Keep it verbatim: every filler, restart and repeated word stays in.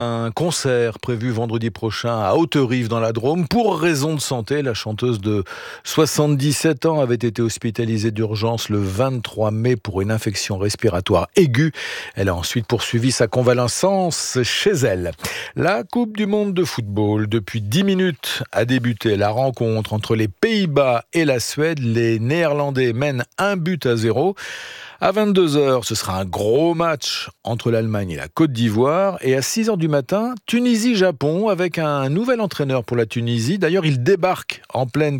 Un concert prévu vendredi prochain à Haute-Rive dans la Drôme. Pour raison de santé, la chanteuse de soixante-dix-sept ans avait été hospitalisée d'urgence le vingt-trois mai pour une infection respiratoire aiguë. Elle a ensuite poursuivi sa convalescence chez elle. La Coupe du monde de football, depuis dix minutes, a débuté la rencontre entre les Pays-Bas et la Suède. Les Néerlandais mènent un but à zéro. À vingt-deux heures, ce sera un gros match entre l'Allemagne et la Côte d'Ivoire. Et à six heures du matin, Tunisie-Japon avec un nouvel entraîneur pour la Tunisie. D'ailleurs, il débarque en pleine